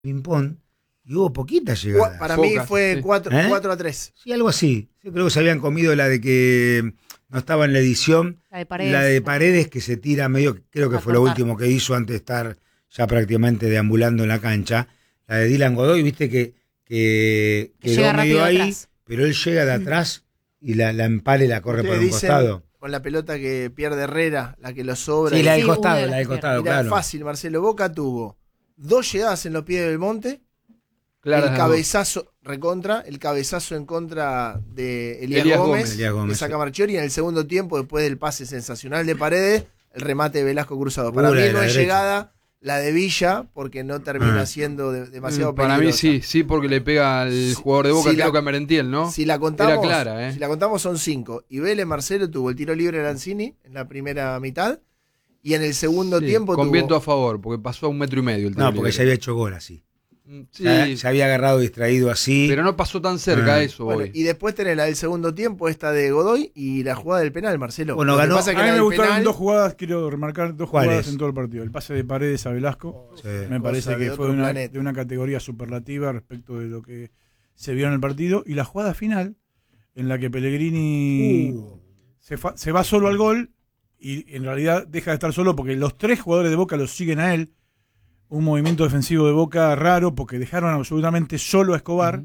ping-pong y hubo poquitas llegadas. Para Pocas, mí fue sí. 4-3. Sí, algo así. Yo creo que se habían comido la de que no estaba en la edición. La de Paredes que se tira medio, creo que fue lo último que hizo antes de estar ya prácticamente deambulando en la cancha. La de Dylan Godoy, viste que quedó medio ahí, atrás. pero él llega de atrás y la empala y la corre por un Ustedes dicen, costado. con la pelota que pierde Herrera, la que lo sobra. Sí, la del Sí, costado, una de la del las costado, Mirá, claro. fácil, Marcelo. Boca tuvo 2 llegadas en los pies del Monte. Claro, El cabezazo el cabezazo en contra de Elías Gómez, Elías Gómez, que saca sí. Marchiori, y en el segundo tiempo, después del pase sensacional de Paredes, el remate de Velasco cruzado. Para la mí de no la es derecha. llegada la de Villa, porque no termina siendo demasiado Para mí peligrosa. sí, porque le pega al jugador de Boca, Si creo la- que a Merentiel, ¿no? Si la contamos, Era clara, ¿eh? si la contamos son 5. Y Vélez Marcelo tuvo el tiro libre de Lanzini en la primera mitad, y en el segundo Sí, tiempo con tuvo... viento a favor, porque pasó a 1,5 metros el tiro No, porque libre. se había hecho gol así. Sí, Se había agarrado distraído así. pero no pasó tan cerca Ah. eso Bueno, hoy. y después tenés la del segundo tiempo, esta de Godoy, y la jugada del penal, Marcelo. Bueno, Lo que ganó- pasa es que A mí la me del gustaron penal- 2 jugadas, quiero remarcar 2 ¿Cuáles? jugadas en todo el partido. El pase de Paredes a Velasco, Sí. me parece Cosa de que fue otro de planeta. una categoría superlativa respecto de lo que se vio en el partido. Y la jugada final, en la que Pellegrini se va solo al gol y en realidad deja de estar solo porque los 3 jugadores de Boca lo siguen a él. Un movimiento defensivo de Boca raro porque dejaron absolutamente solo a Escobar.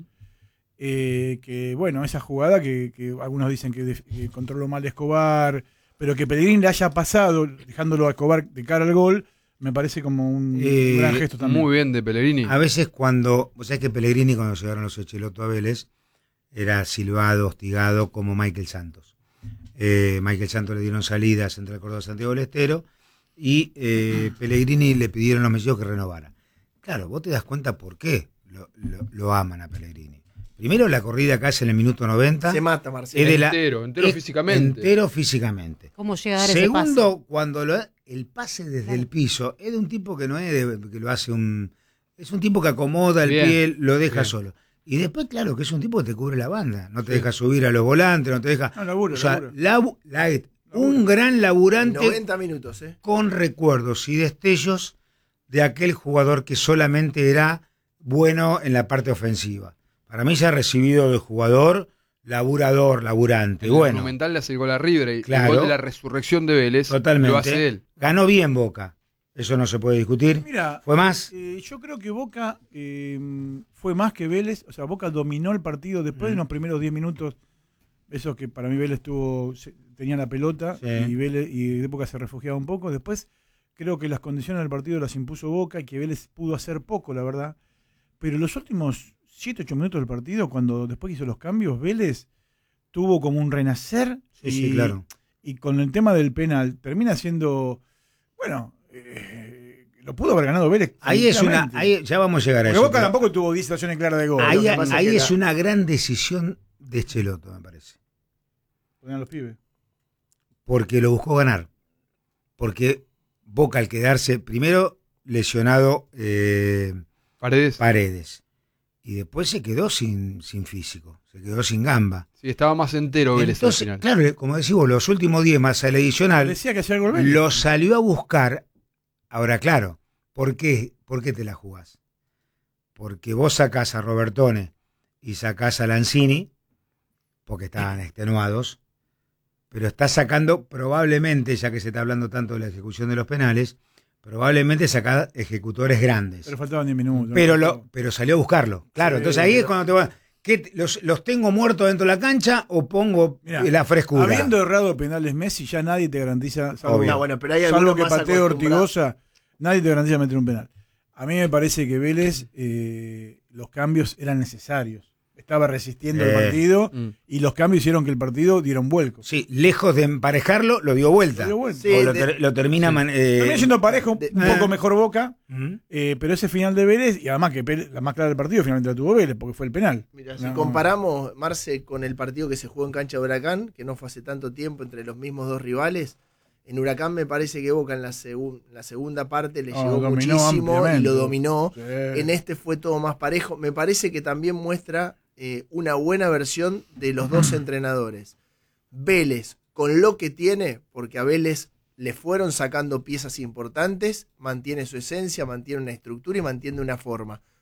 Que bueno, esa jugada que algunos dicen que controló mal Escobar, pero que Pellegrini le haya pasado dejándolo a Escobar de cara al gol, me parece como un gran gesto también. Muy bien de Pellegrini. A veces cuando, vos sabés que Pellegrini cuando llegaron los Echeloto a Vélez era silbado, hostigado como Michael Santos. Michael Santos le dieron salidas entre el Córdoba y Santiago del Estero y Pellegrini le pidieron los mesilleros que renovara. Claro, vos te das cuenta por qué lo aman a Pellegrini. Primero la corrida acá es en el minuto 90. Se mata, Marcelo. Es de la- Entero es físicamente. Entero físicamente. ¿Cómo llega a dar Segundo, ese pase? cuando el pase desde Claro. el piso es de un tipo que no es que lo hace es un tipo que acomoda el Bien, pie, lo deja bien. solo. Y después, claro, que es un tipo que te cubre la banda, no te deja subir a los volantes, no te deja. No, laburo, o sea, laburo. un gran laburante 90 minutos, con recuerdos y destellos de aquel jugador que solamente era bueno en la parte ofensiva. Para mí se ha recibido de jugador laburante. El Bueno, Monumental le hace el gol a River y Claro. el gol de la resurrección de Vélez totalmente. lo hace él. Ganó bien Boca. Eso no se puede discutir. Mira, ¿Fue más? yo creo que Boca fue más que Vélez, o sea, Boca dominó el partido después de los primeros 10 minutos, esos que para mí Vélez tenía la pelota Sí. y Boca se refugiaba un poco. Después creo que las condiciones del partido las impuso Boca y que Vélez pudo hacer poco, la verdad. Pero los últimos 7-8 minutos del partido, cuando después hizo los cambios, Vélez tuvo como un renacer. Sí, claro. Y con el tema del penal, termina siendo, bueno, lo pudo haber ganado Vélez. Ahí ya vamos a llegar a Porque eso. Boca pero tampoco tuvo 10 situaciones claras de gol. Ahí, Lo que pasa ahí que es una gran decisión de Cheloto, me parece. ponían los pibes. Porque lo buscó ganar. Porque Boca, al quedarse primero lesionado Paredes. Paredes. Y después se quedó sin físico. Se quedó sin gamba. Sí, estaba más entero Vélez Entonces, al final. claro, como decís vos, los últimos 10 más el adicional, Decía que hacía el gol Vélez. lo salió a buscar. Ahora, claro, ¿por qué te la jugás? Porque vos sacás a Robertone y sacás a Lanzini, porque estaban extenuados, pero estás sacando probablemente, ya que se está hablando tanto de la ejecución de los penales, probablemente sacás ejecutores grandes. Pero faltaban 10 minutos. Pero salió a buscarlo. Claro, Sí, entonces ahí es pero- cuando te va. ¿Los tengo muertos dentro de la cancha o pongo Mirá, la frescura? Habiendo errado penales Messi, ya nadie te garantiza, salvo, Obvio. No, bueno, pero hay salvo algunos que más patee acostumbrados. Ortigosa, nadie te garantiza meter un penal. A mí me parece que Vélez, los cambios eran necesarios. Estaba resistiendo el partido Mm. y los cambios hicieron que el partido diera un vuelco. Sí, lejos de emparejarlo, lo dio vuelta. Lo dio vuelta. Sí, O lo termina. Termina siendo parejo, un poco mejor Boca, ¿Mm? pero ese final de Vélez, y además que la más clara del partido finalmente la tuvo Vélez, porque fue el penal. Mira, si No. comparamos, Marce, con el partido que se jugó en cancha de Huracán, que no fue hace tanto tiempo entre los mismos dos rivales, en Huracán me parece que Boca en la segunda parte le llegó dominó muchísimo y ampliamente. lo dominó. Sí. En este fue todo más parejo. Me parece que también muestra una buena versión de los dos entrenadores. Vélez, con lo que tiene, porque a Vélez le fueron sacando piezas importantes, mantiene su esencia, mantiene una estructura y mantiene una forma.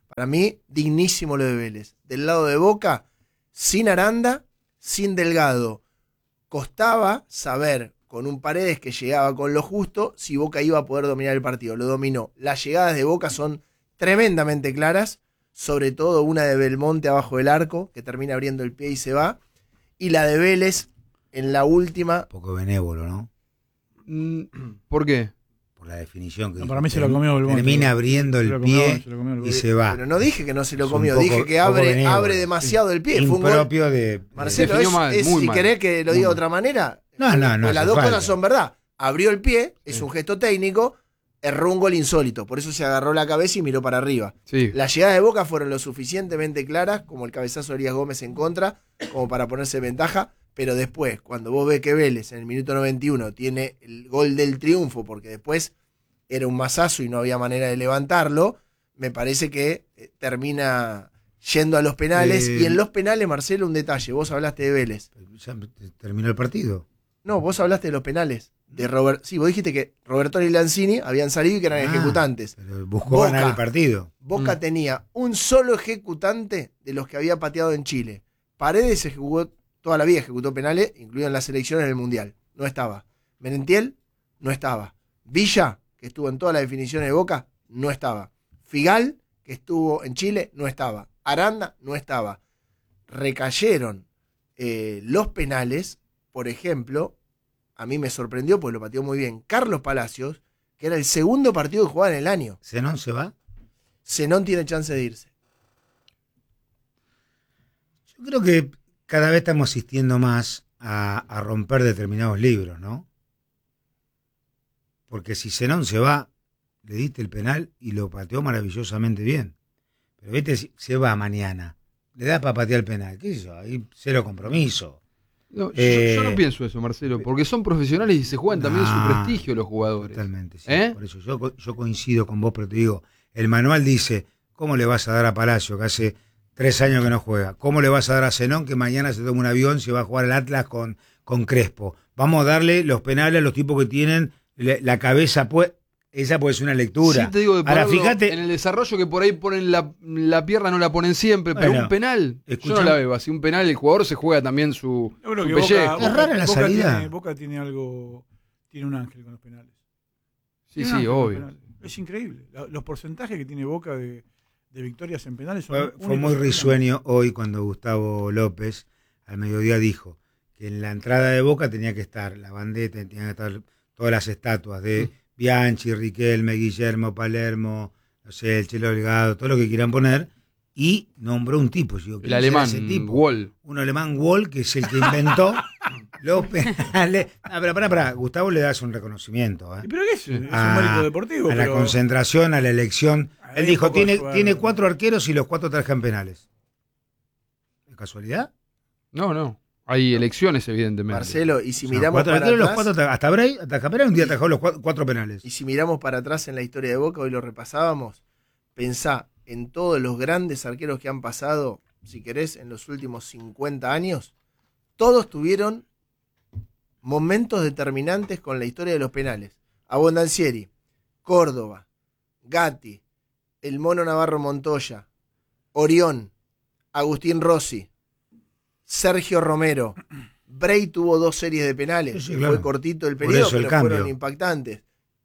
Para mí, dignísimo lo de Vélez. Del lado de Boca, sin Aranda, sin Delgado. Costaba saber, con un Paredes que llegaba con lo justo, si Boca iba a poder dominar el partido. Lo dominó. Las llegadas de Boca son tremendamente claras, sobre todo una de Belmonte abajo del arco, que termina abriendo el pie y se va, y la de Vélez en la última. Un poco benévolo, ¿no? ¿Por qué? Por la definición que No, para mí se lo comió Belmonte. termina abriendo el pie y se va. Pero no dije que no se lo Es comió, un dije poco- que poco benévolo. abre demasiado el pie. Fue un gol. Impropio de... Marcelo, Definió mal, muy si mal. querés que lo Muy diga de mal. otra manera, No, pues hace las dos falta. cosas son verdad. Abrió el pie, es un gesto técnico, erró un gol insólito, por eso se agarró la cabeza y miró para arriba. Sí. Las llegadas de Boca fueron lo suficientemente claras, como el cabezazo de Elías Gómez en contra, como para ponerse en ventaja, pero después, cuando vos ves que Vélez en el minuto 91 tiene el gol del triunfo, porque después era un mazazo y no había manera de levantarlo, me parece que termina yendo a los penales. Y en los penales, Marcelo, un detalle, vos hablaste de Vélez. Ya terminó el partido. No, vos hablaste de los penales. De Robert, sí, vos dijiste que Robertoni y Lanzini habían salido y que eran ejecutantes. Pero buscó Boca. ganar el partido. Boca tenía un solo ejecutante de los que había pateado en Chile. Paredes ejecutó, toda la vida ejecutó penales, incluido en las selecciones del Mundial. No estaba. Merentiel no estaba. Villa, que estuvo en todas las definiciones de Boca, no estaba. Figal, que estuvo en Chile, no estaba. Aranda, no estaba. Recayeron los penales, por ejemplo, a mí me sorprendió porque lo pateó muy bien Carlos Palacios, que era el segundo partido que jugaba en el año. ¿Zenón se va? Zenón tiene chance de irse. Yo creo que cada vez estamos asistiendo más a romper determinados libros, ¿no? Porque si Zenón se va, le diste el penal y lo pateó maravillosamente bien. Pero viste, si se va mañana, le das para patear el penal, ¿qué es eso? Ahí cero compromiso. No, yo no pienso eso, Marcelo, porque son profesionales y se juegan también su prestigio los jugadores. Totalmente, sí. ¿Eh? Por eso yo coincido con vos, pero te digo, el manual dice, ¿cómo le vas a dar a Palacio, que hace 3 años que no juega? ¿Cómo le vas a dar a Zenón, que mañana se toma un avión, se va a jugar al Atlas con Crespo? Vamos a darle los penales a los tipos que tienen la cabeza, esa puede ser una lectura. Sí, te digo, de Ahora, ponerlo fíjate, en el desarrollo que por ahí ponen la pierna, no la ponen siempre, pero Bueno, un penal, yo escuchame. no la veo. Así un penal, el jugador se juega también su Yo creo que pellejo. Es rara la salida. Boca tiene algo, tiene un ángel con los penales. Sí, Tiene un sí, ángel con los obvio. penales. Es increíble. Los porcentajes que tiene Boca de victorias en penales son fue únicos muy en risueño hoy cuando Gustavo López al mediodía dijo que en la entrada de Boca tenía que estar la bandera, tenían que estar todas las estatuas de Bianchi, Riquelme, Guillermo, Palermo, no sé, el Chelo Delgado, todo lo que quieran poner, y nombró un tipo. Yo digo, El ¿quién será alemán, ese tipo? Wall. Un alemán Wall, que es el que inventó los penales. Pero pará, Gustavo le das un reconocimiento. ¿Pero qué es? Es un A- mérito deportivo. a la pero concentración, a la elección. Hay Él un dijo, poco de tiene suerte. 4 arqueros y los 4 trajan penales. ¿Es casualidad? No. Hay elecciones, evidentemente. Marcelo, y si Son miramos 4 para arqueros, los atrás, 4 hasta Bray, hasta Capera un día atajó los 4 penales. y si miramos para atrás en la historia de Boca, hoy lo repasábamos, pensá en todos los grandes arqueros que han pasado, si querés, en los últimos 50 años, todos tuvieron momentos determinantes con la historia de los penales. Abondancieri, Córdoba, Gatti, el Mono Navarro Montoya, Orión, Agustín Rossi, Sergio Romero. Bray tuvo 2 series de penales, Sí, que claro. fue cortito el Por periodo, eso el pero cambio. fueron impactantes.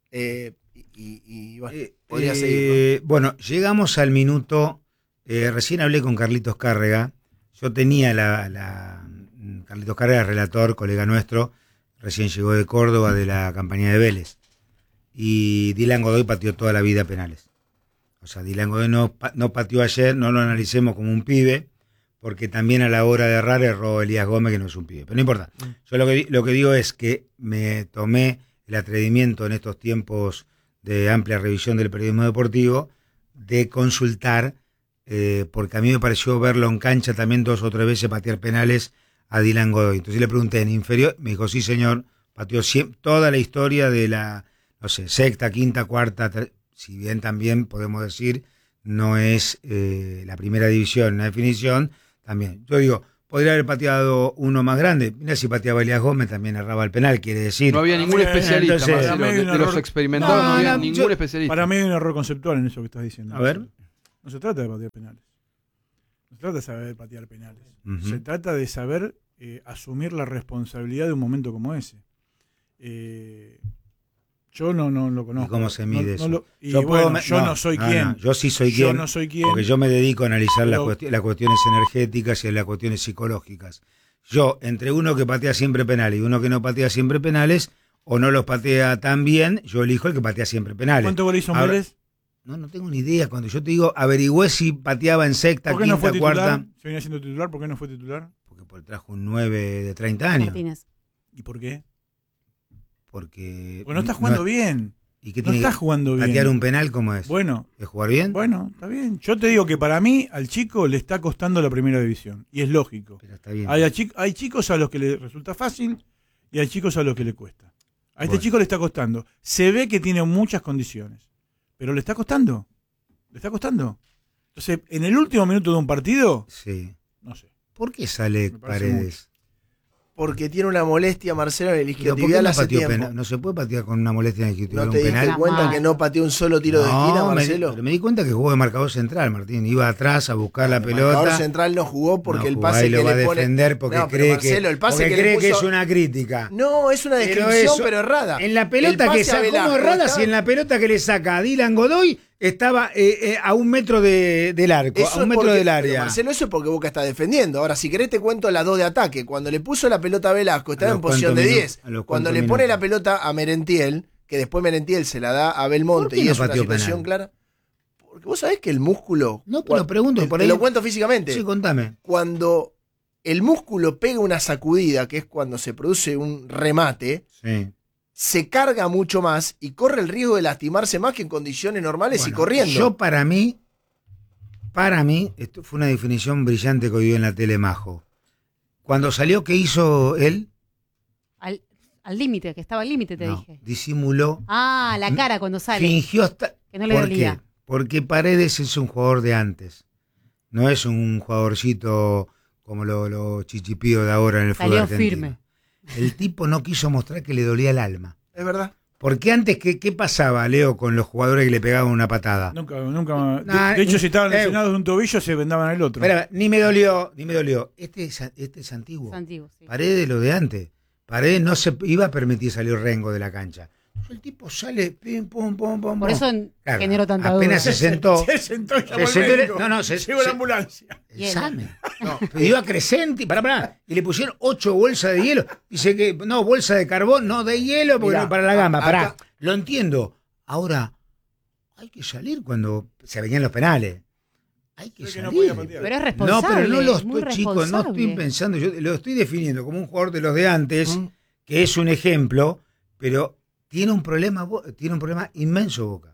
Y bueno, podría seguir. Bueno, llegamos al minuto. Recién hablé con Carlitos Cárrega. Yo tenía Carlitos Cárrega, relator, colega nuestro, recién llegó de Córdoba de la campaña de Vélez. Y Dylan Godoy pateó toda la vida penales. O sea, Dylan Godoy no pateó ayer, no lo analicemos como un pibe, porque también a la hora de errar erró Elías Gómez, que no es un pibe. Pero no importa. Yo lo que digo es que me tomé el atrevimiento en estos tiempos de amplia revisión del periodismo deportivo de consultar, porque a mí me pareció verlo en cancha también 2 o 3 veces patear penales a Dylan Godoy. Entonces le pregunté, ¿en inferior? Me dijo, sí señor, pateó toda la historia de la, no sé, sexta, quinta, cuarta, si bien también podemos decir no es la primera división, una definición, también. Yo digo, podría haber pateado uno más grande. Mira, si pateaba Elías Gómez también erraba el penal, quiere decir. No había ningún especialista, entonces- Marcelo, Para mí hay un de los error. experimentados no había No, ningún yo- especialista. Para mí hay un error conceptual en eso que estás diciendo. A ver. No se trata de patear penales. No se trata de saber patear penales. Ujú. Se trata de saber asumir la responsabilidad de un momento como ese. Yo no lo conozco. ¿Y cómo se mide eso? Yo no soy quien. Yo sí soy Yo quien. no soy quien. Porque yo me dedico a analizar Pero- las cuestiones energéticas y las cuestiones psicológicas. Yo, entre uno que patea siempre penales y uno que no patea siempre penales, o no los patea tan bien, yo elijo el que patea siempre penales. ¿Cuántos goles hizo Ahora- Vélez? No tengo ni idea. Cuando yo te digo, averigüé si pateaba en sexta, ¿Por qué no fue quinta, titular? cuarta. Se venía siendo titular, ¿por qué no fue titular? Porque trajo un 9 de 30 años. Martínez. ¿Y por qué? Porque Porque no está jugando bien. ¿Y qué No tiene está que jugando bien. patear un penal como es? Bueno, ¿Es jugar bien? bueno, está bien. Yo te digo que para mí al chico le está costando la primera división. Y es lógico. Pero está bien. Hay chicos a los que le resulta fácil y hay chicos a los que le cuesta. A este Bueno. chico le está costando. Se ve que tiene muchas condiciones, pero le está costando. Le está costando. Entonces, en el último minuto de un partido, Sí. no sé. ¿Por qué sale Me parece Paredes? Porque tiene una molestia, Marcelo, en el Pero ¿por qué isquiotibial no hace pateó tiempo. penal? No se puede patear con una molestia en el isquiotibial ¿No un te diste penal. cuenta Jamás. que no pateó un solo tiro de esquina, Marcelo? pero me di cuenta que jugó de marcador central, Martín. Iba atrás a buscar la El marcador pelota. central no jugó porque No el jugó, pase ahí que lo va a le pone... defender porque No, pero cree Marcelo, que, el pase porque que le cree que puso- es una crítica. No, es una Pero descripción, eso- pero errada. En la El pelota pase que a sacó, Velasco ¿cómo errada? está- Si en la pelota que le saca a Dylan Godoy estaba a 1 metro del arco, Eso a 1 es metro porque- del pero, área. Marcelo, eso es porque Boca está defendiendo. Ahora, si querés te cuento las dos de ataque. Cuando le puso la pelota a Velasco, estaba ¿A en los posición de cuántos 10. minutos? ¿A los Cuando cuántos le pone minutos? la pelota a Merentiel, que después Merentiel se la da a ¿Por Belmonte qué y no es una pateó situación penal? clara. Porque vos sabés que el músculo... No, pero pregunto, por te ahí- lo cuento físicamente. Sí, contame. Cuando el músculo pega una sacudida, que es cuando se produce un remate, Sí. se carga mucho más y corre el riesgo de lastimarse más que en condiciones normales y Bueno, corriendo. Yo para mí, esto fue una definición brillante que hoy dio en la tele Majo. Cuando salió, ¿qué hizo él? Al límite, que estaba al límite, te No, dije. disimuló, Ah, la cara cuando sale. fingió hasta... Que no le ¿Por dolía. qué? Porque Paredes es un jugador de antes. No es un jugadorcito como los chichipíos de ahora en el fútbol Salió argentino. firme. El tipo no quiso mostrar que le dolía el alma. Es verdad. Porque antes, ¿qué pasaba, Leo, con los jugadores que le pegaban una patada? Nunca. Nah, de hecho, si estaban eh, lesionados de un tobillo, se vendaban el otro. Espera, ni me dolió. Este es antiguo. Es antiguo, sí. Paredes lo de antes. Paredes no se iba a permitir salir Rengo de la cancha. El tipo sale, pim, pum, pum, pum. Por pum. eso Claro, apenas tanta apenas duda. se sentó. Se sentó y llamó al Se sentó- médico. no, Se se- llevó la se- ambulancia. El Hielo. examen. No, pidió a Crescenti, y le pusieron 8 bolsas de hielo. Dice que, no, bolsa de carbón, no, de hielo, porque Mirá, no para la gamba. acá- Pará, lo entiendo. Ahora, hay que salir cuando se venían los penales. Hay que Sé que salir. no podía patear. Pero es No, responsable. pero no lo es muy estoy, chicos, no estoy responsable. pensando. Yo lo estoy definiendo como un jugador de los de antes, Mm. que es un ejemplo, pero tiene un problema inmenso Boca.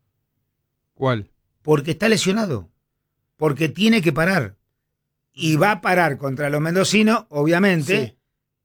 ¿Cuál? Porque está lesionado. Porque tiene que parar. Y va a parar contra los mendocinos, obviamente. Sí.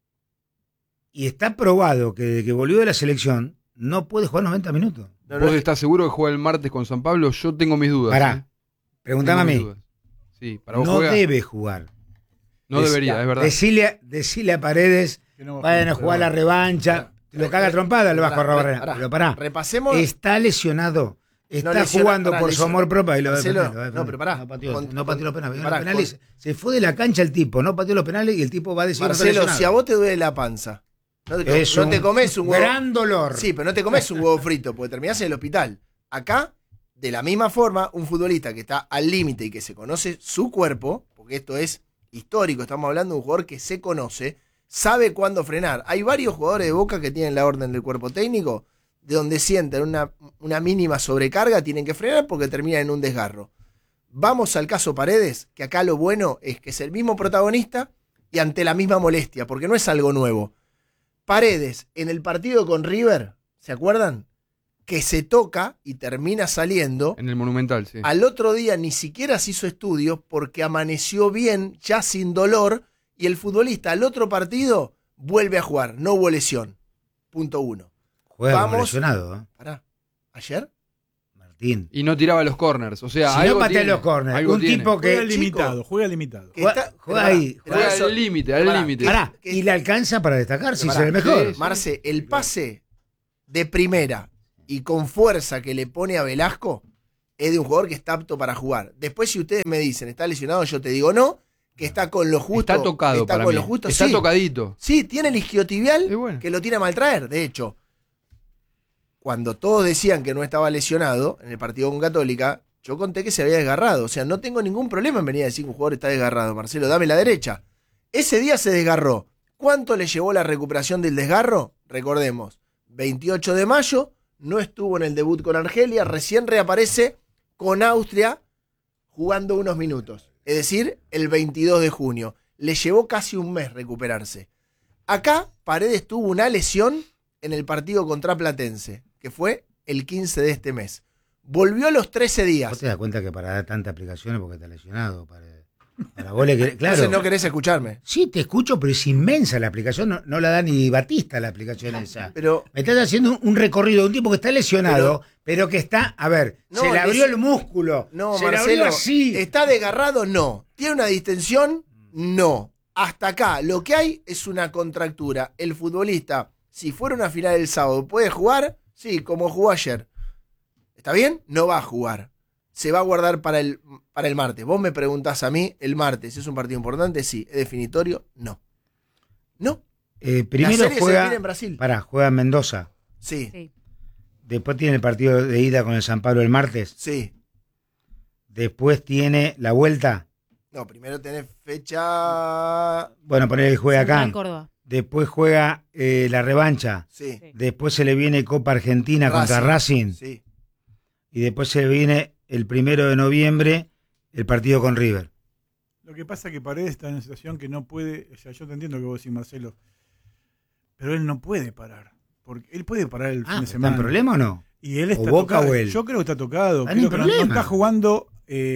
Y está probado que desde que volvió de la selección no puede jugar 90 minutos. No, no, ¿Vos estás seguro que juega el martes con San Pablo? Yo tengo mis dudas. Pará, pregúntame a Tengo mí. mis dudas. Sí, para vos No juega. debe jugar. No debería, es verdad. Decile a Paredes, Que no va a vayan a jugar. jugar la revancha. Lo caga trompada, lo va a jugar Pará, Pero pará. Repasemos. Está lesionado. Está lesiona- jugando pará, por su amor propio y lo va a Marcelo, defender, lo va a no, defender. pero pará. No pateó los penales. Pará, Los penales se fue de la cancha el tipo, no pateó los penales y el tipo va a decir que no está Marcelo, lesionado. si a vos te duele la panza, no te, Es no te un comes un huevo. gran dolor. Sí, pero no te comes un huevo frito, porque terminás en el hospital. Acá, de la misma forma, un futbolista que está al límite y que se conoce su cuerpo, porque esto es histórico, estamos hablando de un jugador que se conoce, sabe cuándo frenar. Hay varios jugadores de Boca que tienen la orden del cuerpo técnico, de donde sienten una mínima sobrecarga, tienen que frenar porque terminan en un desgarro. Vamos al caso Paredes, que acá lo bueno es que es el mismo protagonista y ante la misma molestia, porque no es algo nuevo. Paredes, en el partido con River, ¿se acuerdan? Que se toca y termina saliendo. En el Monumental, sí. Al otro día ni siquiera se hizo estudios porque amaneció bien, ya sin dolor, y el futbolista al otro partido vuelve a jugar, no hubo lesión. Punto 1. Juega como Vamos. lesionado, ¿eh? Pará, ¿ayer? Martín. Y no tiraba los corners. O sea, Si no algo patea tiene, los corners, algo un tiene. tipo que... Juega limitado, juega limitado. Que Juega- está- juega pero ahí, pará, Juega pero eso- al límite, al pará, límite. Pará, que- y le alcanza para destacar si Pará, es el mejor. sí, sí. Marce, el pase de primera y con fuerza que le pone a Velasco es de un jugador que está apto para jugar. Después, si ustedes me dicen, ¿está lesionado? Yo te digo no, que está con lo justo. Está tocado está para con mí. lo justo, Está sí. tocadito. Sí, tiene el isquiotibial Y bueno. que lo tiene a maltraer. De hecho, cuando todos decían que no estaba lesionado en el partido con Católica, yo conté que se había desgarrado. O sea, no tengo ningún problema en venir a decir que un jugador está desgarrado. Marcelo, dame la derecha. Ese día se desgarró. ¿Cuánto le llevó la recuperación del desgarro? Recordemos, 28 de mayo, no estuvo en el debut con Argelia, recién reaparece con Austria jugando unos minutos. Es decir, el 22 de junio. Le llevó casi un mes recuperarse. Acá, Paredes tuvo una lesión en el partido contra Platense, que fue el 15 de este mes. Volvió a los 13 días. ¿Vos te das cuenta que para dar tantas aplicaciones porque está lesionado? Para vos le querés, claro. Entonces no querés escucharme. Sí, te escucho, pero es inmensa la aplicación. No la da ni Batista la aplicación esa. Pero Me estás haciendo un recorrido de un tipo que está lesionado, pero que está, a ver, No, se le abrió el músculo. no, se le abrió Marcelo, así. ¿está desgarrado? No. ¿Tiene una distensión? No. Hasta acá, lo que hay es una contractura. El futbolista, si fuera una final del sábado, ¿puede jugar? Sí, como jugó ayer. ¿Está bien? No va a jugar. Se va a guardar para el martes. Vos me preguntás a mí, el martes, ¿es un partido importante? Sí. ¿Es definitorio? No. No. Primero La serie se juega, define en Brasil. juega en Mendoza. Sí, Sí. Después tiene el partido de ida con el San Pablo el martes. sí. Después tiene la vuelta. No, primero tenés fecha... Bueno, poner que juega Central acá. Córdoba. Después juega la revancha. Sí, Sí. Después se le viene Copa Argentina contra Racing. sí. Y después se le viene el 1 de noviembre el partido con River. Lo que pasa es que Paredes está en una situación que no puede, o sea, yo te entiendo lo que vos decís, Marcelo, pero él no puede parar. Porque él puede parar el fin de ¿Está semana. en problema o no? Y él está Boca tocado. o él. Yo creo que está tocado. Está Creo en que no problema. está jugando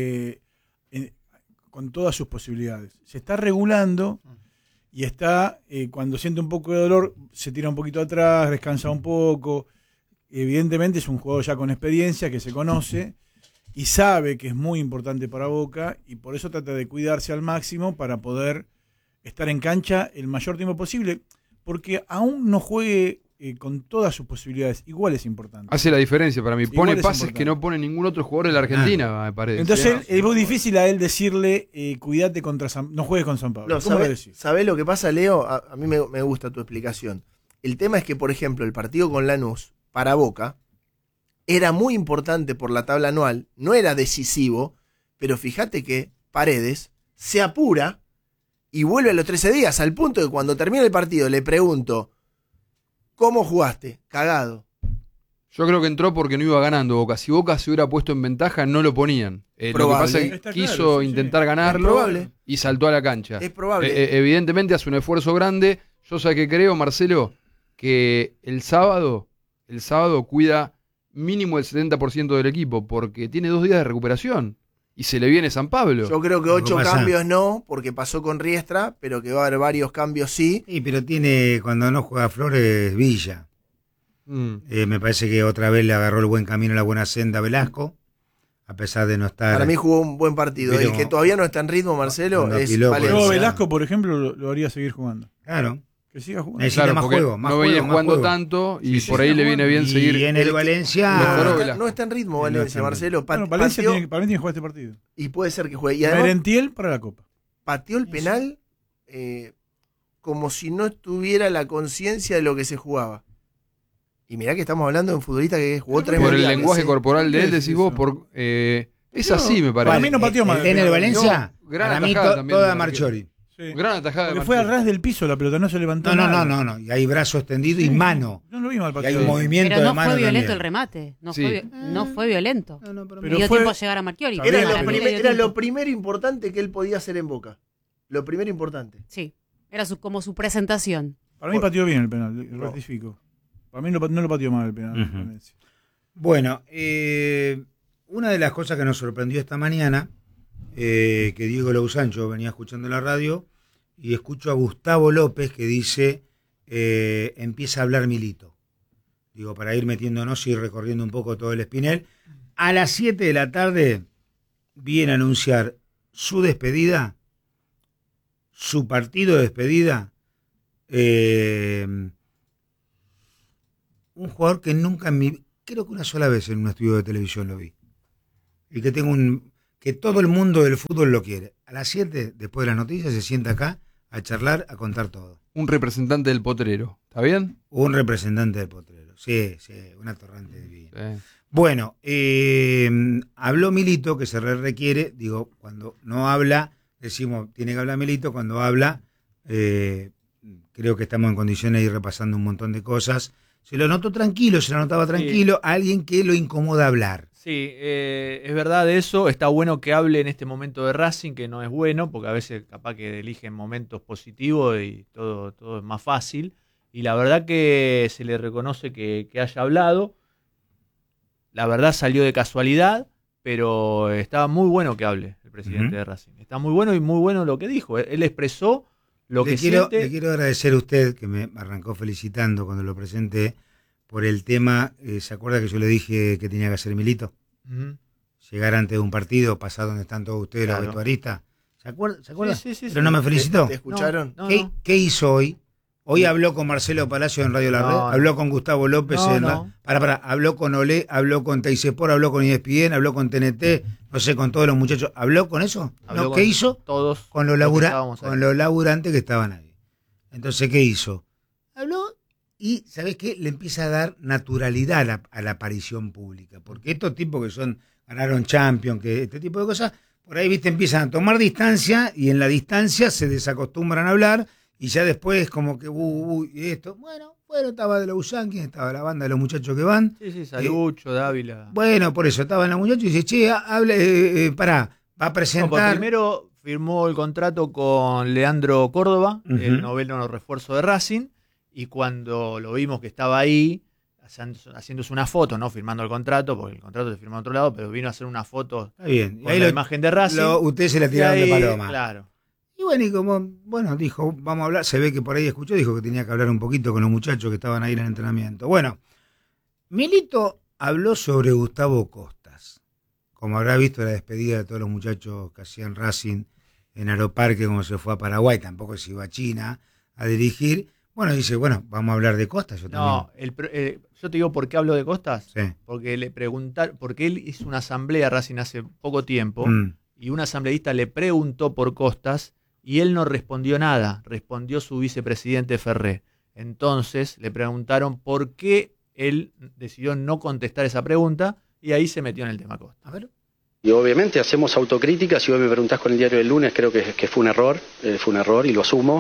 con todas sus posibilidades. Se está regulando y está, cuando siente un poco de dolor, se tira un poquito atrás, descansa un poco. Evidentemente es un jugador ya con experiencia, que se conoce y sabe que es muy importante para Boca y por eso trata de cuidarse al máximo para poder estar en cancha el mayor tiempo posible, porque aún no juegue con todas sus posibilidades, igual es importante. Hace la diferencia para mí. Igual Pone es pases importante. que no pone ningún otro jugador de la Argentina, me parece. Entonces es muy difícil a él decirle, cuídate contra no juegues con San Pablo. No, ¿Cómo lo ¿sabés decís? lo que pasa, Leo? A mí me gusta tu explicación. El tema es que, por ejemplo, el partido con Lanús, para Boca, era muy importante por la tabla anual, no era decisivo, pero fíjate que Paredes se apura y vuelve a los 13 días, al punto de que cuando termina el partido le pregunto, ¿cómo jugaste? Cagado. Yo creo que entró porque no iba ganando Boca. Si Boca se hubiera puesto en ventaja, no lo ponían. Lo que Probable. pasa es que Está quiso claro, sí, intentar sí. ganarlo Es probable. y saltó a la cancha. Es probable. Evidentemente hace un esfuerzo grande. Yo sé que creo, Marcelo, que el sábado cuida mínimo el 70% del equipo, porque tiene 2 días de recuperación y se le viene San Pablo. Yo creo que ¿Cómo 8 pasa? cambios no, porque pasó con Riestra, pero que va a haber varios cambios sí. Sí, pero tiene, cuando no juega Flores, Villa. Me parece que otra vez le agarró el buen camino, la buena senda a Velasco, a pesar de no estar... Para mí jugó un buen partido. Pero- El que todavía no está en ritmo, Marcelo, Cuando es apiló, Valencia. Yo Valencia. Velasco, por ejemplo, lo haría seguir jugando. Claro. Que siga jugando. Necesita Claro, más porque juego, más no juego, venía más jugando juego. tanto y Sí, por sí, ahí le jugando. viene bien Y seguir. en el Valencia... Mejoró No Velasco. está en ritmo No Valencia, está en Marcelo. Bueno, Valencia Pateó- para mí tiene que jugar este partido. y puede ser que juegue. Y además Merentiel para la Copa. pateó el penal como si no tuviera la conciencia de lo que se jugaba. Y mirá que estamos hablando de un futbolista que jugó 3 Por el mundiales, lenguaje ¿eh? corporal de él, ¿Qué es decís vos, eso? es así, me Para parece. mí no pateó mal. En el Valencia, Gran para mí atajada también toda del Marchori. Sí. Gran atajada de Porque fue a Marcelo. ras del piso la pelota, no se levantó. No, nada. no. Y hay brazo extendido y Sí, mano. No lo vi mal Y hay partido. un movimiento Pero de no mano fue violento también. el remate. No, Sí. no fue violento. No, pero Pero dio fue- tiempo a llegar a Marchiori. Está Era, bien, lo, pero- primer- era lo primero importante que él podía hacer en Boca. Lo primero importante. Sí. Era como su presentación. Para mí pateó bien el penal, No. rectifico. Para mí no lo pateó mal el penal. Ujú. Valencia. Bueno, una de las cosas que nos sorprendió esta mañana, que Diego Lousancho venía escuchando en la radio, y escucho a Gustavo López que dice, empieza a hablar Milito. Digo, para ir metiéndonos y recorriendo un poco todo el Espinel. A las 7 de la tarde viene a anunciar su despedida, su partido de despedida, un jugador que nunca en mi... Creo que una sola vez en un estudio de televisión lo vi. y que todo el mundo del fútbol lo quiere. A las 7, después de las noticias, se sienta acá a charlar, a contar todo. Un representante del potrero, ¿está bien? Un representante del potrero. Sí, un atorrante divino. Sí. Bueno, habló Milito, que se requiere, digo, cuando no habla, decimos, tiene que hablar Milito, cuando habla, creo que estamos en condiciones de ir repasando un montón de cosas. Se lo notó tranquilo, se lo notaba tranquilo, a alguien que lo incomoda hablar. Sí, es verdad eso. Está bueno que hable en este momento de Racing, que no es bueno, porque a veces capaz que eligen momentos positivos y todo es más fácil. Y la verdad que se le reconoce que haya hablado. La verdad salió de casualidad, pero estaba muy bueno que hable el presidente de Racing. Está muy bueno y muy bueno lo que dijo. Él expresó lo que siente. Le quiero agradecer a usted, que me arrancó felicitando cuando lo presenté, por el tema. ¿Se acuerda que yo le dije que tenía que hacer Milito? Ujú. Llegar antes de un partido, pasar donde están todos ustedes, Claro. los vestuaristas. ¿Se acuerda? Sí, Pero no me felicitó. ¿Te escucharon? No, ¿Qué, no. qué hizo hoy? Hoy habló con Marcelo Palacio en Radio La Red, No, habló con Gustavo López No, en no. habló con Olé, habló con Teisepor, habló con ESPN, habló con TNT, no sé, con todos los muchachos. ¿Habló con eso? Habló ¿No? con ¿Qué hizo? Todos Con los los que estábamos ahí. laburantes que estaban ahí. Entonces, ¿qué hizo? Habló y, ¿sabés qué? Le empieza a dar naturalidad a la aparición pública. Porque estos tipos que ganaron Champions, que este tipo de cosas, por ahí, viste, empiezan a tomar distancia y en la distancia se desacostumbran a hablar y ya después como que, y esto. Bueno, estaba de los Yankees, estaba la banda de los muchachos que van. Sí, Salucho, Dávila. Bueno, por eso, estaban los muchachos y dice, che, hable, pará, va a No, presentar. pues primero firmó el contrato con Leandro Córdoba, Ujú. el noveno refuerzo de Racing, y cuando lo vimos que estaba ahí, haciéndose una foto, no firmando el contrato, porque el contrato se firmó en otro lado, pero vino a hacer una foto Está bien. Y con ahí la imagen de Racing. ustedes se la y tiraron de ahí, paloma. Claro. Y bueno, y como, dijo, vamos a hablar, se ve que por ahí escuchó, dijo que tenía que hablar un poquito con los muchachos que estaban ahí en el entrenamiento. Bueno, Milito habló sobre Gustavo Costas. Como habrá visto la despedida de todos los muchachos que hacían Racing en Aeroparque, como se fue a Paraguay, tampoco se iba a China a dirigir. Bueno, dice, vamos a hablar de Costas, yo No, también. yo te digo por qué hablo de Costas. Sí. Porque le preguntaron, porque él hizo una asamblea Racing hace poco tiempo, Mm. y un asambleísta le preguntó por Costas y él no respondió nada, respondió su vicepresidente Ferré. Entonces le preguntaron por qué él decidió no contestar esa pregunta y ahí se metió en el tema Costas. A ver. Y obviamente hacemos autocrítica. Si hoy me preguntás con el diario del lunes, creo que fue un error y lo asumo.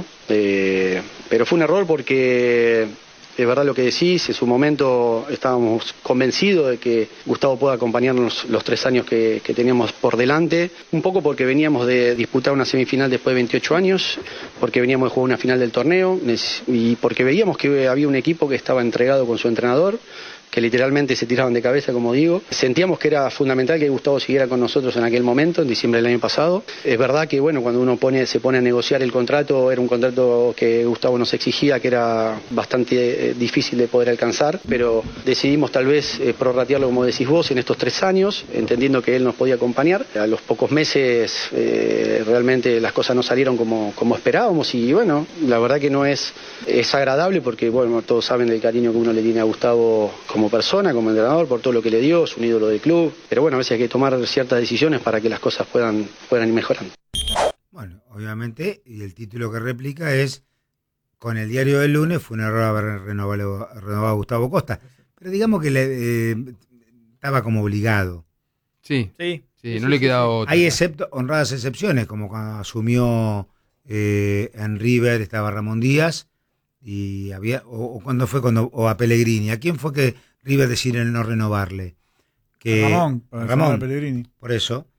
Pero fue un error porque es verdad lo que decís. En su momento estábamos convencidos de que Gustavo pueda acompañarnos los 3 años que teníamos por delante. Un poco porque veníamos de disputar una semifinal después de 28 años, porque veníamos de jugar una final del torneo y porque veíamos que había un equipo que estaba entregado con su entrenador, que literalmente se tiraban de cabeza, como digo. Sentíamos que era fundamental que Gustavo siguiera con nosotros en aquel momento, en diciembre del año pasado. Es verdad que, cuando uno se pone a negociar el contrato, era un contrato que Gustavo nos exigía, que era bastante difícil de poder alcanzar, pero decidimos tal vez prorratearlo, como decís vos, en estos 3 años, entendiendo que él nos podía acompañar. A los pocos meses realmente las cosas no salieron como esperábamos y la verdad que no es agradable porque, todos saben del cariño que uno le tiene a Gustavo como persona, como entrenador, por todo lo que le dio, es un ídolo del club, pero a veces hay que tomar ciertas decisiones para que las cosas puedan ir mejorando. Bueno, obviamente, y el título que replica es, con el diario del lunes fue un error haber renovado a Gustavo Costa, pero digamos que estaba como obligado. Sí, Sí, no le quedaba otra. Hay honradas excepciones, como cuando asumió en River, estaba Ramón Díaz, y o a Pellegrini. ¿A quién fue que River decidió no renovarle? Ramón, Ramón, Pellegrini. por eso.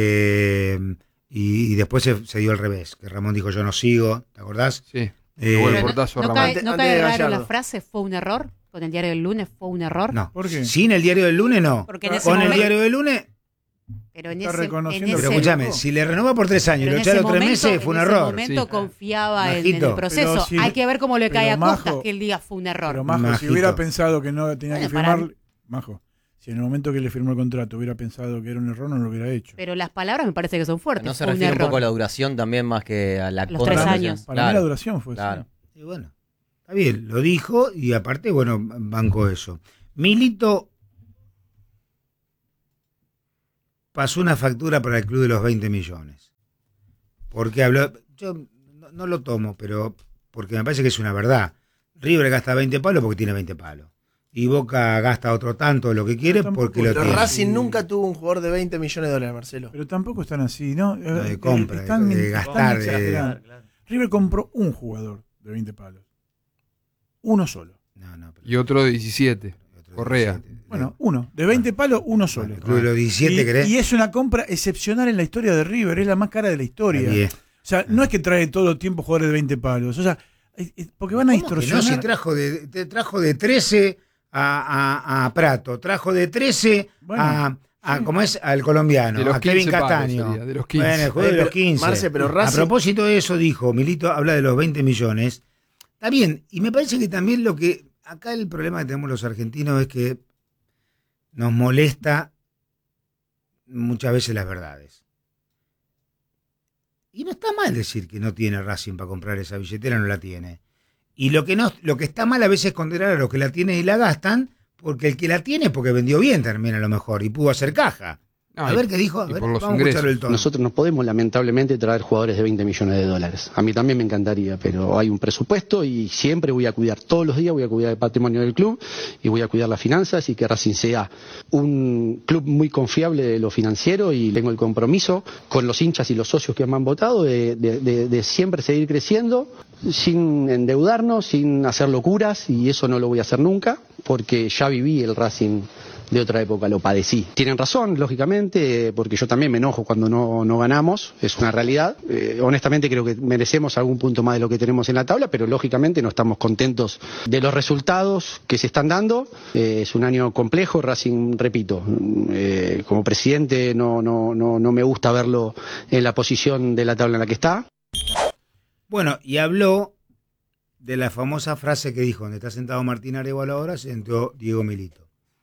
Y después se dio al revés, que Ramón dijo yo no sigo, ¿te acordás? Sí. Llegó el portazo a ¿No Ramón. cae, Antes no de cae raro Gallardo. la frase fue un error? ¿Con el diario del lunes fue un error? No. ¿Por qué? Sin el diario del lunes no. Porque en ese Con el momento- diario del lunes, Pero en Está ese, reconociendo en que pero ese- escúchame, si le renova por 3 años y pero lo en echaron ese 3 momento- meses, fue un en ese error. momento Sí. confiaba en Majito. el proceso. Pero si- Hay que ver cómo le cae a pero Costa Majo- que el día fue un error. Pero Majo, si Majito. hubiera pensado que no tenía que Bueno, para firmar, Majo, si en el momento que le firmó el contrato hubiera pensado que era un error, no lo hubiera hecho. Pero las palabras me parece que son fuertes. No se fue refiere un error. poco a la duración también más que a la Los 3 contratación. años. Para mí la duración fue Claro. así. Y bueno, está bien, lo dijo y aparte, banco eso. Milito pasó una factura para el club de los 20 millones. Porque habló, yo no lo tomo, pero porque me parece que es una verdad. River gasta 20 palos porque tiene 20 palos. Y Boca gasta otro tanto de lo que quiere porque lo Pero tiene. Racing nunca tuvo un jugador de 20 millones de dólares, Marcelo. Pero tampoco están así, ¿no? De compra, Están- de están gastar. exagerando. Claro. River compró un jugador de 20 palos. Uno solo. No, pero- Y otro de 17. otro Correa. 17. Bueno, uno. De 20 palos, uno solo. Bueno, el club de los 17, ¿querés? Y es una compra excepcional en la historia de River. Es la más cara de la historia. Está bien. O sea, no es que trae todo el tiempo jugadores de 20 palos. O sea, porque van a ¿Cómo que distorsionar. no? Si trajo de 13 a Prato, trajo de 13 Bueno, ¿cómo es? Al colombiano, De los a Kevin 15 palos Castaño. sería, de los 15. Bueno, el juego de los 15. Marce, pero A Racing... propósito de eso dijo, Milito habla de los 20 millones. Está bien, y me parece que también lo que... Acá el problema que tenemos los argentinos es que nos molesta muchas veces las verdades. Y no está mal decir que no tiene Racing para comprar esa billetera, no la tiene. Y lo que está mal a veces es condenar a los que la tienen y la gastan, porque el que la tiene es porque vendió bien también a lo mejor y pudo hacer caja. Ah, A ver qué dijo. A y ver, por los vamos a escucharlo el ingresos. tono. Nosotros no podemos lamentablemente traer jugadores de 20 millones de dólares. A mí también me encantaría, pero hay un presupuesto y siempre voy a cuidar, todos los días voy a cuidar el patrimonio del club y voy a cuidar las finanzas y que Racing sea un club muy confiable de lo financiero y tengo el compromiso con los hinchas y los socios que me han votado de siempre seguir creciendo sin endeudarnos, sin hacer locuras y eso no lo voy a hacer nunca porque ya viví el Racing de otra época, lo padecí. Tienen razón, lógicamente, porque yo también me enojo cuando no ganamos, es una realidad. Honestamente creo que merecemos algún punto más de lo que tenemos en la tabla, pero lógicamente no estamos contentos de los resultados que se están dando. Es un año complejo, Racing, repito, como presidente no me gusta verlo en la posición de la tabla en la que está. Bueno, y habló de la famosa frase que dijo, donde está sentado Martín Arevalo ahora, se sentó Diego Milito.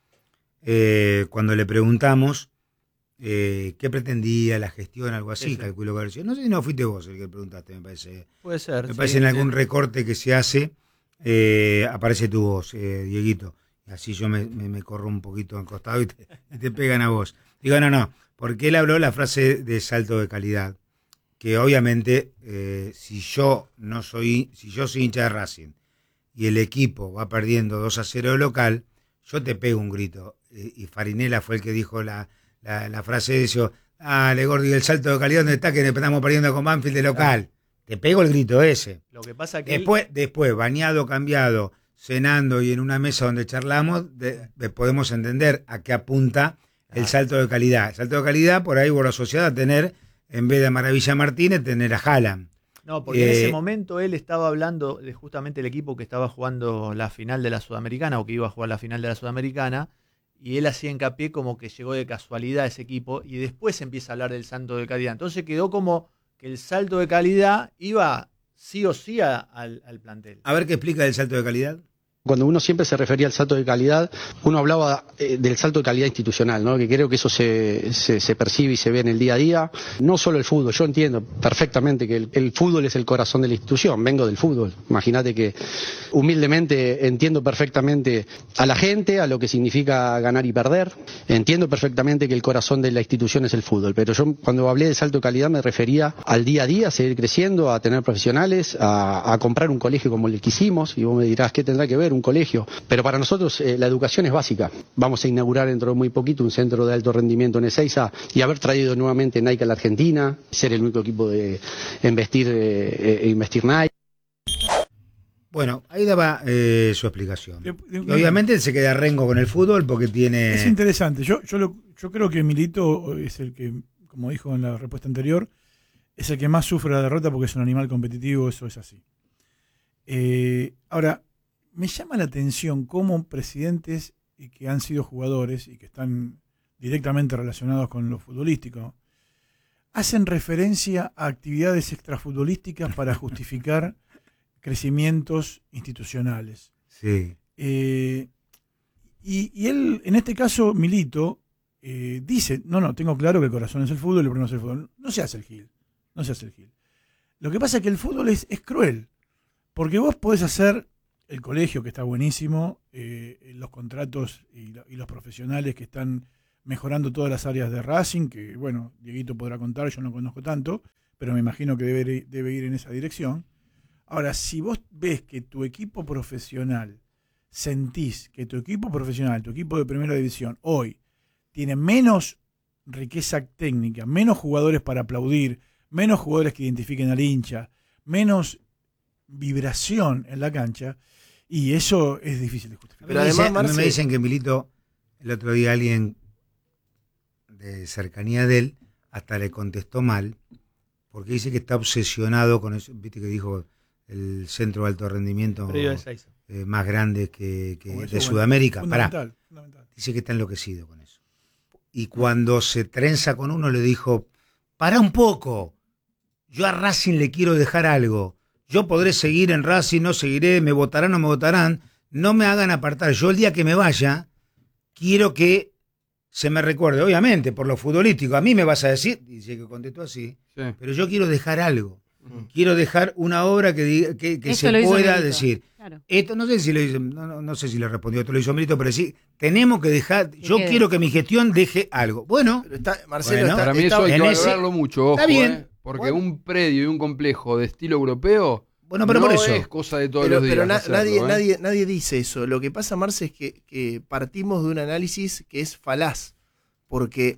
Cuando le preguntamos qué pretendía la gestión, algo así, Sí. calculó que haber sido. No sé si no fuiste vos el que preguntaste, me parece. Puede ser. Me sí, parece en sí. algún recorte que se hace, aparece tu voz, Dieguito. Así yo me corro un poquito al costado y te pegan a vos. Digo, no, porque él habló la frase de salto de calidad, que obviamente si yo soy hincha de Racing y el equipo va perdiendo 2-0 de local, yo te pego un grito. Y Farinella fue el que dijo la frase de eso, dale Gordi, el salto de calidad donde está que estamos perdiendo con Banfield de local. Te pego el grito ese. Lo que pasa que Después, bañado, cambiado, cenando y en una mesa donde charlamos, podemos entender a qué apunta el salto de calidad. El salto de calidad, por ahí vos lo asociado a tener, en vez de Maravilla Martínez, tener a Haaland. No, porque en ese momento él estaba hablando de justamente el equipo que estaba jugando la final de la Sudamericana o que iba a jugar la final de la Sudamericana y él hacía hincapié como que llegó de casualidad a ese equipo y después empieza a hablar del salto de calidad. Entonces quedó como que el salto de calidad iba sí o sí al plantel. A ver qué explica el salto de calidad. Cuando uno siempre se refería al salto de calidad, uno hablaba del salto de calidad institucional, ¿no? Que creo que eso se percibe y se ve en el día a día. No solo el fútbol, yo entiendo perfectamente que el fútbol es el corazón de la institución, vengo del fútbol. Imagínate que humildemente entiendo perfectamente a la gente, a lo que significa ganar y perder. Entiendo perfectamente que el corazón de la institución es el fútbol, pero yo cuando hablé de salto de calidad me refería al día a día, a seguir creciendo, a tener profesionales, a comprar un colegio como el que hicimos, y vos me dirás, ¿qué tendrá que ver un colegio? Pero para nosotros la educación es básica. Vamos a inaugurar dentro de muy poquito un centro de alto rendimiento en Ezeiza y haber traído nuevamente Nike a la Argentina, ser el único equipo de investir Nike. Bueno, ahí daba su explicación. De- Y obviamente él se queda rengo con el fútbol porque Es tiene... interesante. Yo creo que Milito es el que, como dijo en la respuesta anterior, es el que más sufre la derrota porque es un animal competitivo, eso es así. Ahora, me llama la atención cómo presidentes que han sido jugadores y que están directamente relacionados con lo futbolístico hacen referencia a actividades extrafutbolísticas para justificar crecimientos institucionales. Sí. Y él, en este caso, Milito, dice, no, tengo claro que el corazón es el fútbol y el problema es el fútbol. No se hace el gil. Lo que pasa es que el fútbol es cruel, porque vos podés hacer el colegio, que está buenísimo, los contratos y los profesionales que están mejorando todas las áreas de Racing, que bueno, Dieguito podrá contar, yo no conozco tanto, pero me imagino que debe ir en esa dirección. Ahora, si vos ves que tu equipo profesional, sentís que tu equipo profesional, tu equipo de primera división, hoy tiene menos riqueza técnica, menos jugadores para aplaudir, menos jugadores que identifiquen al hincha, menos vibración en la cancha, y eso es difícil de justificar. Pero además, a mí Marce, me dicen que Milito, el otro día alguien de cercanía de él, hasta le contestó mal, porque dice que está obsesionado con eso, viste que dijo el centro de alto rendimiento más grande que de Sudamérica. Fundamental. Dice que está enloquecido con eso. Y cuando se trenza con uno le dijo, para un poco, yo a Racing le quiero dejar algo. Yo podré seguir en Racing, no seguiré, me votarán o no me votarán, no me hagan apartar. Yo el día que me vaya, quiero que se me recuerde, obviamente, por lo futbolístico. A mí me vas a decir, dice que contestó así, Sí. pero yo quiero dejar algo. Quiero dejar una obra que Eso se lo hizo pueda Milito. decir. Claro. Esto no sé si lo hizo, no sé si le respondió, esto lo hizo Milito, pero sí, tenemos que dejar, yo quede. quiero que mi gestión deje algo. Bueno, pero está, Marcelo, Bueno, está, Para mí está- eso hay que en ese- valorarlo mucho, ojo, está bien. porque Bueno. un predio y un complejo de estilo europeo bueno, pero no por eso. es cosa de todos pero, los días. pero hacerlo, nadie dice eso. Lo que pasa, Marce, es que partimos de un análisis que es falaz, porque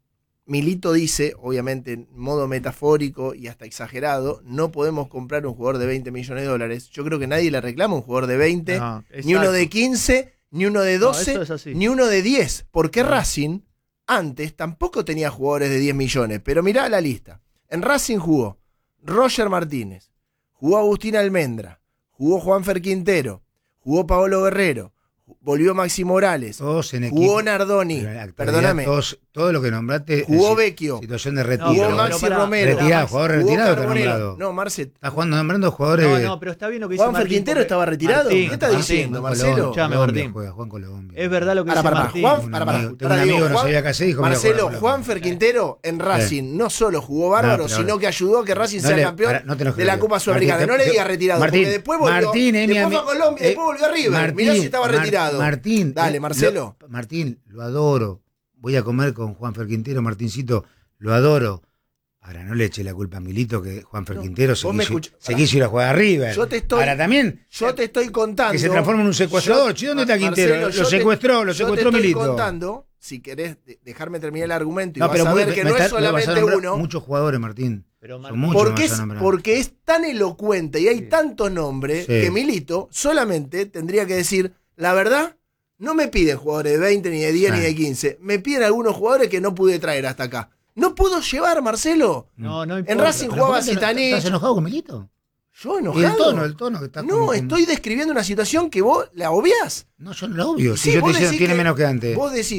Milito dice, obviamente en modo metafórico y hasta exagerado, no podemos comprar un jugador de 20 millones de dólares. Yo creo que nadie le reclama un jugador de 20, No, ni uno exacto. de 15, ni uno de 12, eso es así. ni uno de 10. Porque Racing antes tampoco tenía jugadores de 10 millones. Pero mirá la lista. En Racing jugó Roger Martínez, jugó Agustín Almendra, jugó Juanfer Quintero, jugó Paolo Guerrero, volvió Maxi Morales, Todos en jugó equipo. Nardoni, Pero en la actualidad perdóname, todo lo que nombraste. jugó es Vecchio, situación de retiro. No, jugó pero Maxi pará, Romero, retirado, jugador jugó retirado está Carbonero. nombrado. No, Marce, Está jugando nombrando jugadores. No, no, pero está bien lo que dice Juanfer Martín, Quintero porque- estaba retirado. Martín, ¿Qué está Martín, diciendo, Juan Marcelo? Colombia, Escuchame, Colombia Martín. juega, Juan Colombia. Es verdad lo que dice Para, Martín. Juan, Un para, amigo- tengo para, un amigo digo, que no Juan- sabía qué hacer, dijo, mira, Marcelo, Colombia. Juanfer Quintero en Racing no solo jugó bárbaro, No, pero sino ahora- que ayudó a que Racing No sea le- campeón para, no te enojes, de la Diego. Copa Sudamericana. Martín, No le te- digas retirado, Martín, porque después volvió, Martín, mi después fue a ami- Colombia y después volvió a River. Mirá si estaba retirado. Martín, Dale, Marcelo. Martín, lo adoro. Voy a comer con Juanfer Quintero, Martincito, lo adoro. Ahora no le eche la culpa a Milito que Juanfer Quintero se vos me quiso, escuchás. se quiso ir a jugar a River. Yo te estoy- Ahora también Yo te estoy contando. que se transforma en un secuestrador. Che, ¿dónde está Quintero? Marcelo, Lo secuestró Yo te Milito. estoy contando, si querés dejarme terminar el argumento y No, vas pero a ver muy- que me no está- es me vas a solamente nombrar uno. Muchos jugadores, Martín. Pero Son Martín- muchos. Porque me es, vas a nombrar. porque es tan elocuente y hay Sí. tantos nombres Sí. que Milito solamente tendría que decir, la verdad, no me piden jugadores de 20, ni de 10, Sí. ni de 15. Me piden algunos jugadores que no pude traer hasta acá. No puedo llevar, Marcelo. No, no En importa. Racing Pero jugaba ¿por qué Zitanich. ¿Estás enojado con Milito? Yo Y enojado. el tono que está No, estoy describiendo una situación que vos la obviás. No, yo no lo obvio. Si Sí, yo te vos diciendo decís tiene que- menos que antes.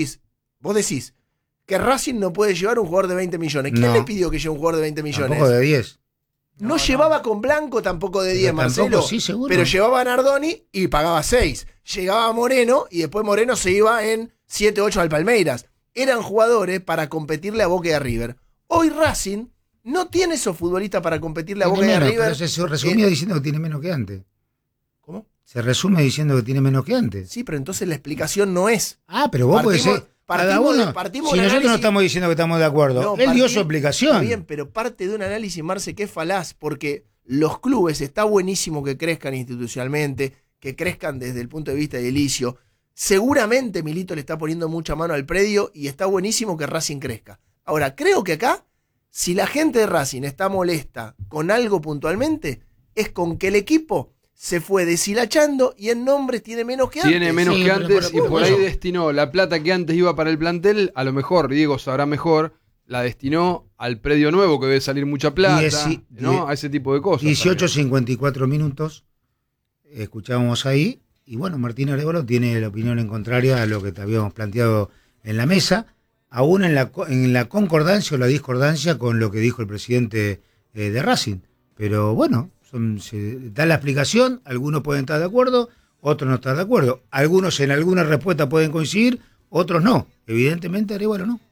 Vos decís que Racing no puede llevar un jugador de 20 millones. ¿Quién No. le pidió que lleve un jugador de 20 millones? Tampoco de 10. No llevaba con Blanco tampoco de 10, Pero tampoco, Marcelo. sí, seguro. Pero llevaba a Nardoni y pagaba 6. Llegaba a Moreno y después Moreno se iba en 7, 8 al Palmeiras. Eran jugadores para competirle a Boca y a River. Hoy Racing no tiene esos futbolistas para competirle a Tiene Boca y a menos, River. pero se resumía diciendo que tiene menos que antes. ¿Cómo? Se resume diciendo que tiene menos que antes. Sí, pero entonces la explicación no es. Ah, pero vos podés ser. Cada uno. Partimos Si de un nosotros no análisis- estamos diciendo que estamos de acuerdo. No, Él dio partí- su explicación. Está bien, pero parte de un análisis, Marce, que es falaz, porque los clubes está buenísimo que crezcan institucionalmente, que crezcan desde el punto de vista edilicio. Seguramente Milito le está poniendo mucha mano al predio y está buenísimo que Racing crezca. Ahora, creo que acá, si la gente de Racing está molesta con algo puntualmente, es con que el equipo se fue deshilachando y en nombres tiene menos que antes. Tiene menos Sí, que pero antes y por ahí eso. destinó la plata que antes iba para el plantel, a lo mejor, Diego sabrá mejor, la destinó al predio nuevo que debe salir mucha plata, ¿no? A ese tipo de cosas. 18:54 minutos. Escuchábamos ahí. Y bueno, Martín Arevalo tiene la opinión en contraria a lo que te habíamos planteado en la mesa, aún en la concordancia o la discordancia con lo que dijo el presidente de Racing. Pero bueno, se da la explicación, algunos pueden estar de acuerdo, otros no están de acuerdo. Algunos en alguna respuesta pueden coincidir, otros no. Evidentemente Arevalo no.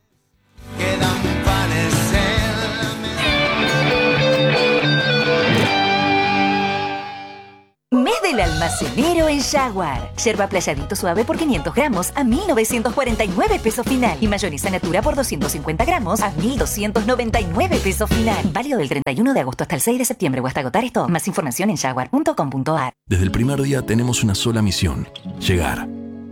Mes del alma almacenero en Jaguar. Yerba playadito suave por 500 gramos a 1.949 pesos final. Y mayonesa natura por 250 gramos a 1.299 pesos final. Válido del 31 de agosto hasta el 6 de septiembre o hasta agotar esto. Más información en jaguar.com.ar. Desde el primer día tenemos una sola misión: llegar.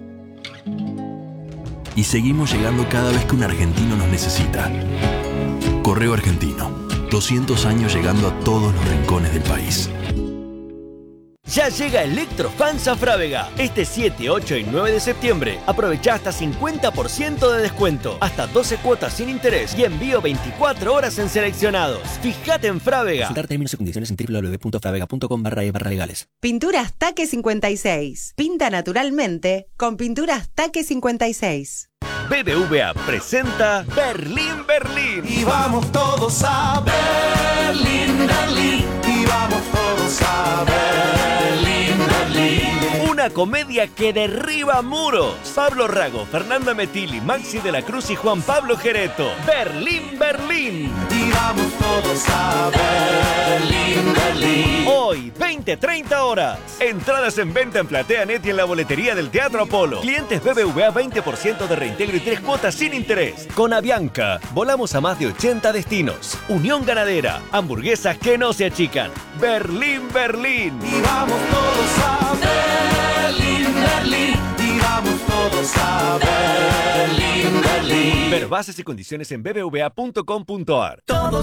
Y seguimos llegando cada vez que un argentino nos necesita. Correo Argentino, 200 años llegando a todos los rincones del país. Ya llega Electrofans a Frávega. Este 7, 8 y 9 de septiembre. Aprovecha hasta 50% de descuento, hasta 12 cuotas sin interés y envío 24 horas en seleccionados. Fíjate en Frávega. Consultar términos y condiciones en www.fravega.com/e/legales. Pinturas Taque 56. Pinta naturalmente con Pinturas Taque 56. BBVA presenta Berlín, Berlín. Y vamos todos a Berlín, Berlín. Y vamos todos a Berlín, Berlín. Una comedia que derriba muros. Pablo Rago, Fernanda Metilli, Maxi de la Cruz y Juan Pablo Gereto. Berlín, Berlín. Y vamos todos a Berlín, Berlín. Hoy, 20-30 horas. Entradas en venta en PlateaNet y en la boletería del Teatro Apolo. Clientes BBVA 20% de reintegro y 3 cuotas sin interés. Con Avianca, volamos a más de 80 destinos. Unión Ganadera, hamburguesas que no se achican. Berlín, Berlín. Y vamos todos a Berlín, Berlín. Y vamos todos a Berlín, Berlín. Ver bases y condiciones en bbva.com.ar. Todos